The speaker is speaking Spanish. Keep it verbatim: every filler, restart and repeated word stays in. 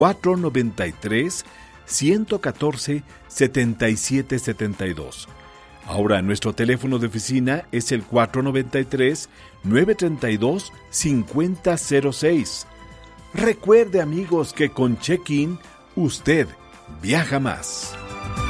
cuatro nueve tres, uno uno cuatro, siete siete siete dos. Ahora nuestro teléfono de oficina es el cuatro nueve tres, nueve tres dos, cinco cero cero seis. Recuerde, amigos, que con Check-in usted viaja más.